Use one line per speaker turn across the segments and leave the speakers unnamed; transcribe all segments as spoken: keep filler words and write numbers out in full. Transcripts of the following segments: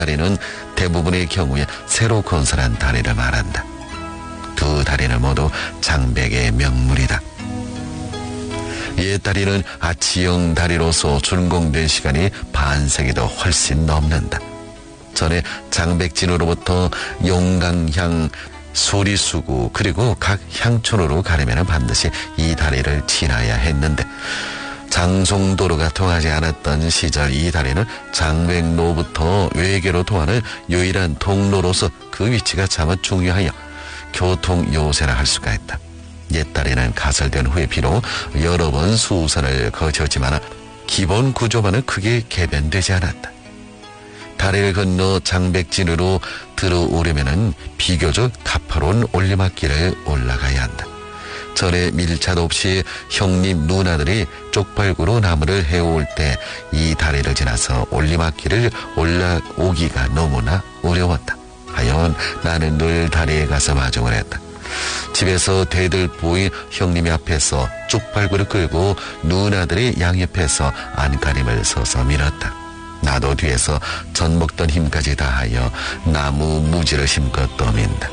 다리는 대부분의 경우에 새로 건설한 다리를 말한다. 두 다리는 모두 장백의 명물이다. 옛 다리는 아치형 다리로서 준공된 시간이 반세기도 훨씬 넘는다. 전에 장백진으로부터 용강향, 소리수구 그리고 각 향촌으로 가려면 반드시 이 다리를 지나야 했는데 장송도로가 통하지 않았던 시절 이 다리는 장백로부터 외계로 통하는 유일한 통로로서 그 위치가 참 중요하여 교통 요새라 할 수가 있다. 옛 다리는 가설된 후에 비록 여러 번 수선을 거쳤지만 기본 구조만은 크게 개변되지 않았다. 다리를 건너 장백진으로 들어오려면 비교적 가파로운 올리막길을 올라가야 한다. 전에 밀착 없이 형님 누나들이 쪽발구로 나무를 해올 때 이 다리를 지나서 올리막길을 올라오기가 너무나 어려웠다. 하여간 나는 늘 다리에 가서 마중을 했다. 집에서 대들 보인 형님이 앞에서 쪽발구를 끌고 누나들이 양옆에서 안가림을 서서 밀었다. 나도 뒤에서 전 먹던 힘까지 다하여 나무 무지를 힘껏 떠민다.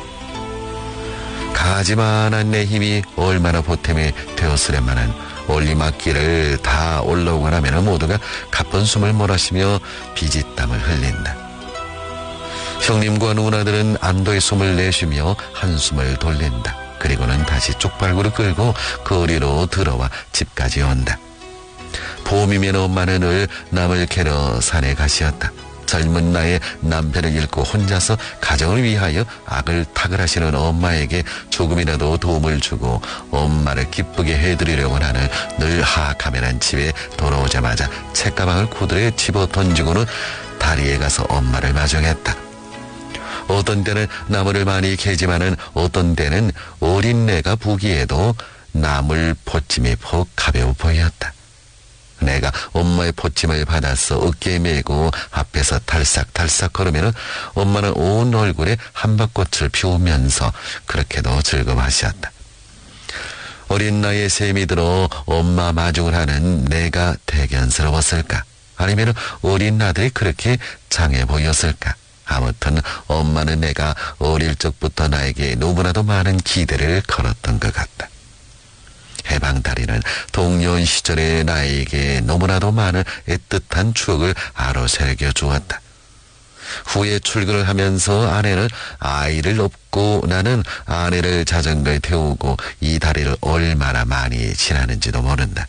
가지만한 내 힘이 얼마나 보탬이 되었으련마는 올리막길을 다 올라오고 나면 모두가 가쁜 숨을 몰아쉬며 비짓땀을 흘린다. 형님과 누나들은 안도의 숨을 내쉬며 한숨을 돌린다. 그리고는 다시 쪽발구를 끌고 거리로 들어와 집까지 온다. 봄이면 엄마는 늘 남을 캐러 산에 가시었다. 젊은 나이에 남편을 잃고 혼자서 가정을 위하여 악을 탁을 하시는 엄마에게 조금이라도 도움을 주고 엄마를 기쁘게 해드리려고 하는 늘 하악하면한 집에 돌아오자마자 책가방을 구들에 집어 던지고는 다리에 가서 엄마를 마중했다. 어떤 때는 나무를 많이 캐지만은 어떤 때는 어린 내가 보기에도 나물 포찜이 폭 가벼워 보였다. 내가 엄마의 포찜을 받아서 어깨에 메고 앞에서 탈싹탈싹 걸으면 엄마는 온 얼굴에 한박꽃을 피우면서 그렇게도 즐거워하셨다. 어린 나이에 셈이 들어 엄마 마중을 하는 내가 대견스러웠을까? 아니면 어린 나들이 그렇게 장해 보였을까? 아무튼 엄마는 내가 어릴 적부터 나에게 너무나도 많은 기대를 걸었던 것 같다. 해방다리는 동년 시절의 나에게 너무나도 많은 애틋한 추억을 아로새겨 주었다. 후에 출근을 하면서 아내는 아이를 업고 나는 아내를 자전거에 태우고 이 다리를 얼마나 많이 지나는지도 모른다.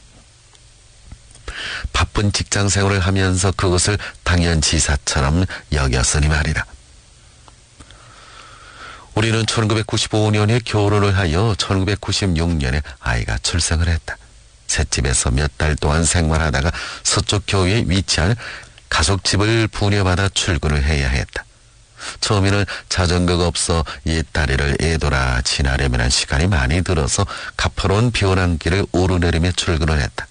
바쁜 직장 생활을 하면서 그것을 당연지사처럼 여겼으니 말이다. 우리는 천구백구십오 년에 결혼을 하여 천구백구십육 년에 아이가 출생을 했다. 셋집에서 몇 달 동안 생활하다가 서쪽 교외에 위치한 가족집을 부녀받아 출근을 해야 했다. 처음에는 자전거가 없어 이 다리를 애돌아 지나려면 한 시간이 많이 들어서 가파로운 벼랑길을 오르내리며 출근을 했다.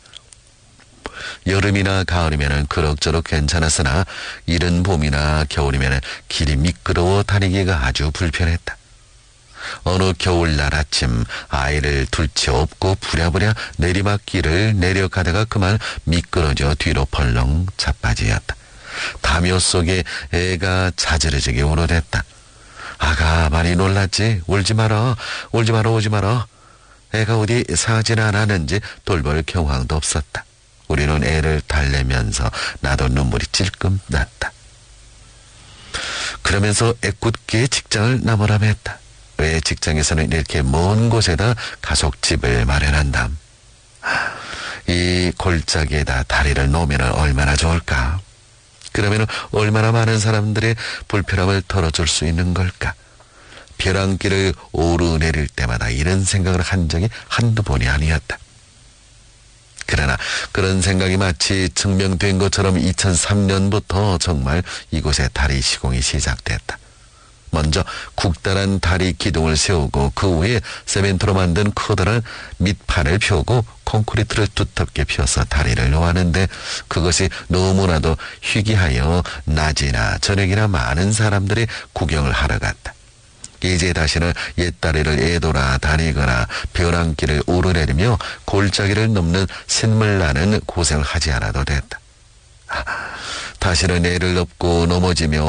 여름이나 가을이면 그럭저럭 괜찮았으나 이른 봄이나 겨울이면 길이 미끄러워 다니기가 아주 불편했다. 어느 겨울날 아침 아이를 둘 채 업고 부랴부랴 내리막길을 내려가다가 그만 미끄러져 뒤로 벌렁 자빠지었다. 담요 속에 애가 자지러지게 울어댔다. 아가 많이 놀랐지? 울지 마라. 울지 마라 오지 마라. 애가 어디 상하진 않았는지 돌볼 경황도 없었다. 우리는 애를 달래면서 나도 눈물이 찔끔 났다. 그러면서 애꿎게 직장을 나무라며 했다. 왜 직장에서는 이렇게 먼 곳에다 가족집을 마련한담? 이 골짜기에다 다리를 놓으면 얼마나 좋을까? 그러면 얼마나 많은 사람들의 불편함을 덜어줄 수 있는 걸까? 벼랑길을 오르내릴 때마다 이런 생각을 한 적이 한두 번이 아니었다. 그러나 그런 생각이 마치 증명된 것처럼 이천삼 년부터 정말 이곳에 다리 시공이 시작됐다. 먼저 국단한 다리 기둥을 세우고 그 위에 세멘트로 만든 커다란 밑판을 펴고 콘크리트를 두텁게 펴서 다리를 놓았는데 그것이 너무나도 희귀하여 낮이나 저녁이나 많은 사람들이 구경을 하러 갔다. 이제 다시는 옛다리를 애돌아 다니거나 벼랑길을 오르내리며 골짜기를 넘는 신물 나는 고생을 하지 않아도 됐다. 다시는 애를 업고 넘어지며